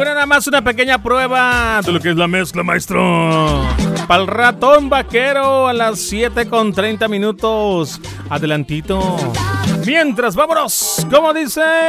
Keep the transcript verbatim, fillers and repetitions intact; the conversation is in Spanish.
bueno, nada más una pequeña prueba de lo que es la mezcla, maestro. Para el ratón vaquero a las siete con treinta minutos. Adelantito. Mientras, vámonos. ¿Cómo dice?